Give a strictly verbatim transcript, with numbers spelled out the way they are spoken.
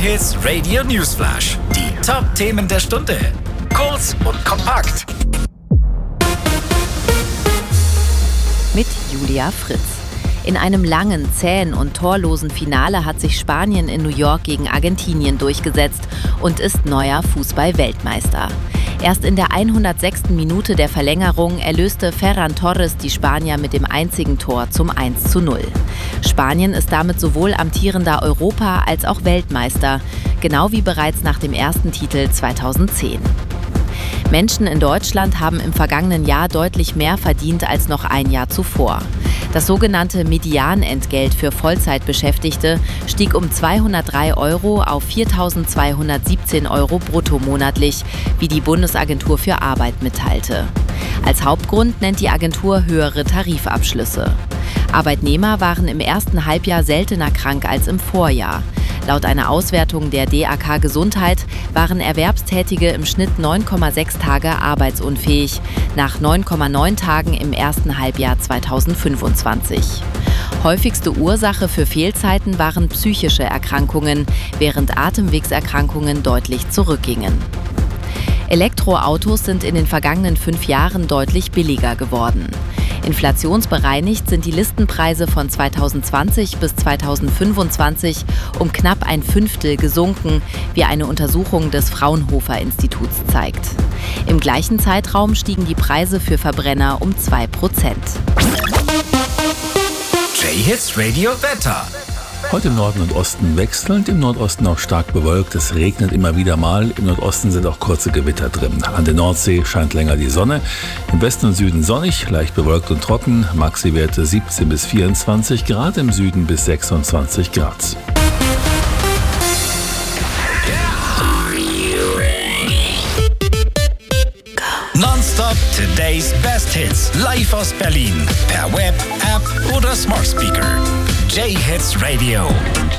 J-Hits Radio Newsflash. Die Top-Themen der Stunde. Kurz und kompakt. Mit Julia Fritz. In einem langen, zähen und torlosen Finale hat sich Spanien in New York gegen Argentinien durchgesetzt und ist neuer Fußball-Weltmeister. Erst in der hundertsechsten Minute der Verlängerung erlöste Ferran Torres die Spanier mit dem einzigen Tor zum eins zu null. Spanien ist damit sowohl amtierender Europa- als auch Weltmeister, genau wie bereits nach dem ersten Titel zweitausendzehn. Menschen in Deutschland haben im vergangenen Jahr deutlich mehr verdient als noch ein Jahr zuvor. Das sogenannte Medianentgelt für Vollzeitbeschäftigte stieg um zweihundertdrei Euro auf viertausendzweihundertsiebzehn Euro brutto monatlich, wie die Bundesagentur für Arbeit mitteilte. Als Hauptgrund nennt die Agentur höhere Tarifabschlüsse. Arbeitnehmer waren im ersten Halbjahr seltener krank als im Vorjahr. Laut einer Auswertung der D A K Gesundheit waren Erwerbstätige im Schnitt neun Komma sechs Tage arbeitsunfähig, nach neun Komma neun Tagen im ersten Halbjahr zweitausendfünfundzwanzig. Häufigste Ursache für Fehlzeiten waren psychische Erkrankungen, während Atemwegserkrankungen deutlich zurückgingen. Elektroautos sind in den vergangenen fünf Jahren deutlich billiger geworden. Inflationsbereinigt sind die Listenpreise von zweitausendzwanzig bis zweitausendfünfundzwanzig um knapp ein Fünftel gesunken, wie eine Untersuchung des Fraunhofer-Instituts zeigt. Im gleichen Zeitraum stiegen die Preise für Verbrenner um zwei Prozent. J-Hits Radio Wetter. Heute im Norden und Osten wechselnd, im Nordosten auch stark bewölkt. Es regnet immer wieder mal. Im Nordosten sind auch kurze Gewitter drin. An der Nordsee scheint länger die Sonne. Im Westen und Süden sonnig, leicht bewölkt und trocken. Maxi-Werte siebzehn bis vierundzwanzig Grad, im Süden bis sechsundzwanzig Grad. Nonstop Today's Best Hits. Live aus Berlin. Per Web, App oder Smart Speaker. J-Hits Radio.